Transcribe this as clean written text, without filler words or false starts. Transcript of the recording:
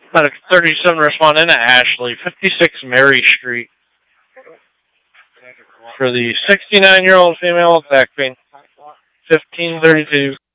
Medic 37 respond in at Ashley, 56 Mary Street. For the 69-year-old female with back pain, 1532.